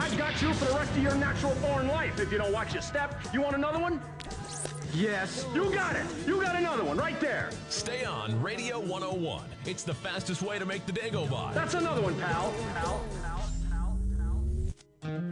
I've got you for the rest of your natural born life if you don't watch your step. You want another one? Yes. You got it. You got another one right there. Stay on Radio 101. It's the fastest way to make the day go by. That's another one, pal.